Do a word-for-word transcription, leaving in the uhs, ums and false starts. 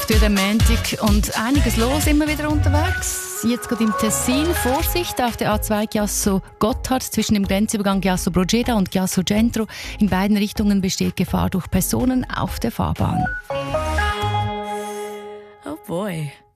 für den Montag und einiges los, immer wieder unterwegs. Jetzt geht im Tessin Vorsicht auf der A zwei Chiasso-Gotthard zwischen dem Grenzübergang Chiasso-Brogeda und Chiasso-Centro. In beiden Richtungen besteht Gefahr durch Personen auf der Fahrbahn. Oh boy.